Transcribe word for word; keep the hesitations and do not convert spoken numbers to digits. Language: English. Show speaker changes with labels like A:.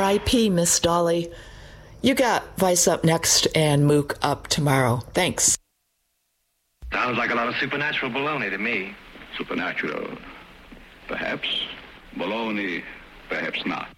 A: I P, Miss Dolly. You got Vice up next and Mook up tomorrow. Thanks.
B: Sounds like a lot of supernatural baloney to me.
C: Supernatural, perhaps. Baloney, perhaps not.